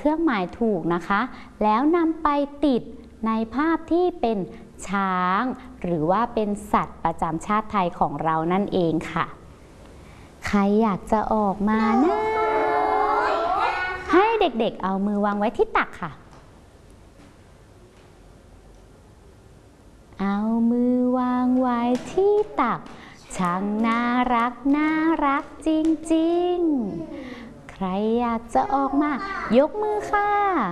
รื่องหมายถูกนะคะแล้วนำไปติดในภาพที่เป็นช้างหรือว่าเป็นสัตว์ประจำชาติไทยของเรานั่นเองค่ะใครอยากจะออกมานะให้เด็กๆเอามือวางไว้ที่ตักค่ะเอามือวางไว้ที่ตักช่างน่ารักน่ารักจริงๆใครอยากจะออกมายกมือค่ะ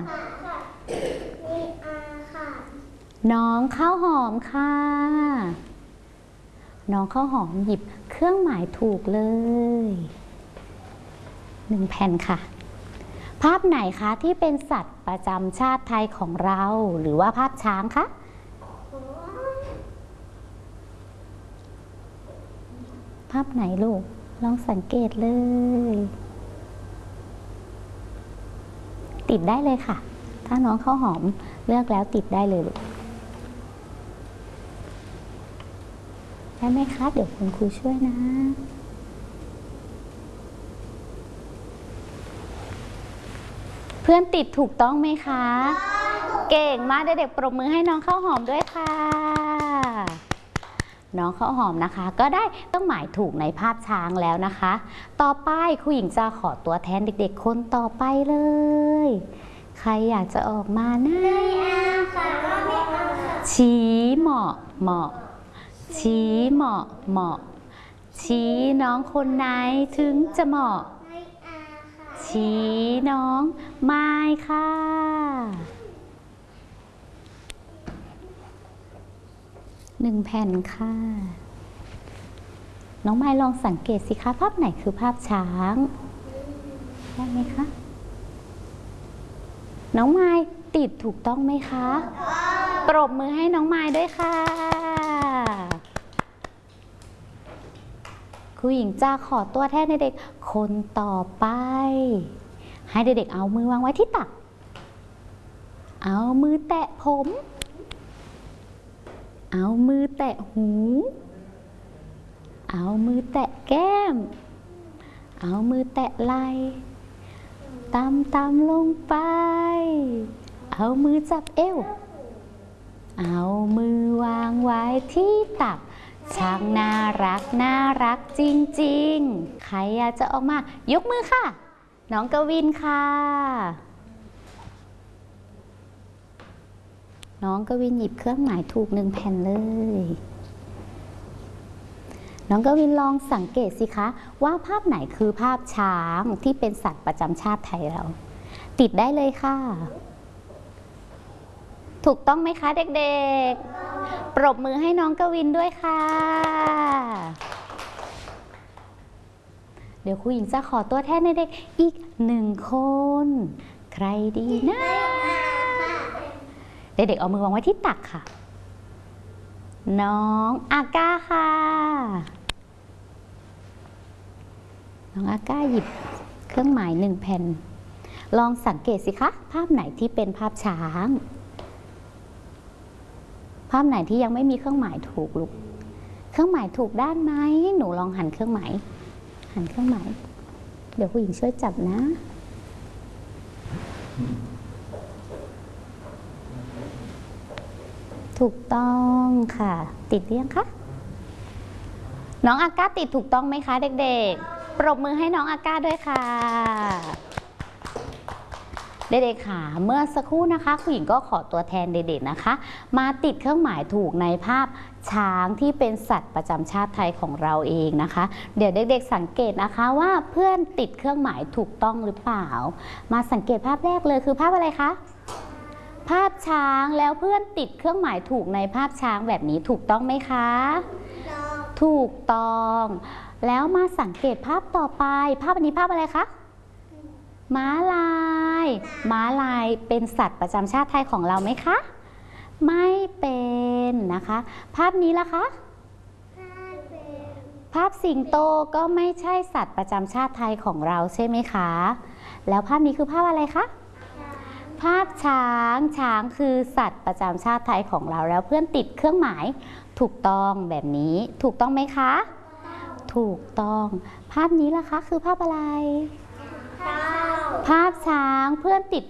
น้องข้าวหอมค่ะน้องข้าวหอมหยิบเครื่องหมายถูกเลย1 แผ่นค่ะภาพไหนคะที่เป็นสัตว์ประจำชาติไทยของเราหรือว่าภาพช้างคะภาพไหนลูกลองสังเกตเลยติดได้เลยค่ะถ้าน้องข้าวหอมเลือกแล้วติดได้เลยลูกได้ไหมคะเดี๋ยวคุณครูช่วยนะเพื่อนติดถูกต้องไหมคะเก่งมากเด็กๆปรบมือให้น้องข้าวหอมด้วยค่ะน้องข้าวหอมนะคะก็ได้เครื่องหมายถูกในภาพช้างแล้วนะคะต่อไปครูหญิงจะขอตัวแทนเด็กๆคนต่อไปเลยใครอยากจะออกมานะชี้เหมาะเหมาะชี้เหมาะเหมาะชี้น้องคนไหนถึงจะเหมาะชี้น้องไม้ค่ะ1 แผ่นค่ะน้องไม้ลองสังเกตสิคะภาพไหนคือภาพช้างได้ไหมคะน้องไม้ติดถูกต้องไหมคะปรบมือให้น้องไม้ด้วยค่ะครูหญิงจะขอตัวแทนเด็กๆคนต่อไปให้เด็กๆเอามือวางไว้ที่ตักเอามือแตะผมเอามือแตะหูเอามือแตะแก้มเอามือแตะไหล่ตามลงไปเอามือจับเอวเอามือวางไว้ที่ตักช่างน่ารักน่ารักจริงๆใครอยากจะออกมายกมือค่ะน้องกวินค่ะน้องกวินหยิบเครื่องหมายถูก1 แผ่นเลยน้องกวินลองสังเกตสิคะว่าภาพไหนคือภาพช้างที่เป็นสัตว์ประจำชาติไทยเราติดได้เลยค่ะถูกต้องไหมคะเด็กๆปรบมือให้น้องกวินด้วยค่ะเดี๋ยวครูหญิงจะขอตัวแทนเด็กๆอีก1 คนใครดีนะเด็กๆเอามือวางไว้ที่ตักค่ะน้องอาก้าค่ะน้องอาก้าหยิบเครื่องหมาย1 แผ่นลองสังเกตสิคะภาพไหนที่เป็นภาพช้างภาพไหนที่ยังไม่มีเครื่องหมายถูกลูกเครื่องหมายถูกด้านไหมหนูลองหันเครื่องหมายเดี๋ยวผู้หญิงช่วยจับนะถูกต้องค่ะติดหรือยังคะน้องอาก้าติดถูกต้องไหมคะเด็กๆปรบมือให้น้องอาก้าด้วยค่ะเด็กๆค่ะเมื่อสักครู่นะคะผู้หญิงก็ขอตัวแทนเด็กๆนะคะมาติดเครื่องหมายถูกในภาพช้างที่เป็นสัตว์ประจำชาติไทยของเราเองนะคะเดี๋ยวเด็กๆสังเกตนะคะว่าเพื่อนติดเครื่องหมายถูกต้องหรือเปล่ามาสังเกตภาพแรกเลยคือภาพอะไรคะภาพช้างแล้วเพื่อนติดเครื่องหมายถูกในภาพช้างแบบนี้ถูกต้องไหมคะถูกต้องแล้วมาสังเกตภาพต่อไปภาพอันนี้ภาพอะไรคะม้าลายเป็นสัตว์ประจำชาติไทยของเราไหมคะไม่เป็นนะคะภาพนี้ล่ะคะภาพสิงโตก็ไม่ใช่สัตว์ประจำชาติไทยของเราใช่ไหมคะแล้วภาพนี้คือภาพอะไรคะภาพช้างคือสัตว์ประจำชาติไทยของเราแล้วเพื่อนติดเครื่องหมายถูกต้องแบบนี้ถูกต้องไหมคะถูกต้องภาพนี้ล่ะคะคือภาพอะไรภาพช้างเพื่อนติด